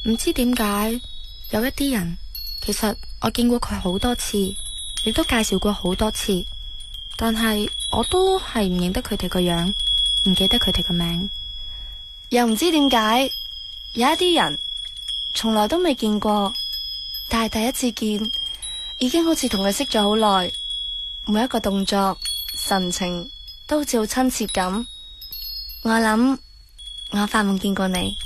唔知點解有一啲人，其實我見過佢好多次，亦都介紹過好多次，但係我都係唔認得佢哋個樣，唔記得佢哋個名。 又唔知點解有一啲人從來都未見過，但係第一次見已經好似同佢識咗好耐，每一個動作神情都好似好親切咁。我諗我發夢見過你。